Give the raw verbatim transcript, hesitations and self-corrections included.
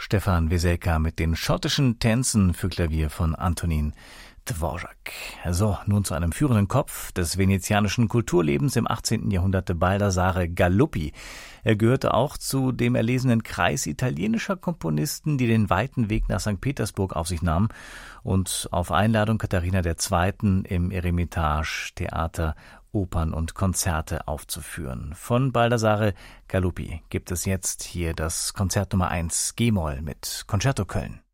Stefan Weselka mit den schottischen Tänzen für Klavier von Antonín Dvořák. So, nun zu einem führenden Kopf des venezianischen Kulturlebens im achtzehnten Jahrhundert, Baldassare Galuppi. Er gehörte auch zu dem erlesenen Kreis italienischer Komponisten, die den weiten Weg nach Sankt Petersburg auf sich nahmen und auf Einladung Katharina der Zweiten im Eremitage Theater, Opern und Konzerte aufzuführen. Von Baldassare Galuppi gibt es jetzt hier das Konzert Nummer eins G-Moll mit Concerto Köln.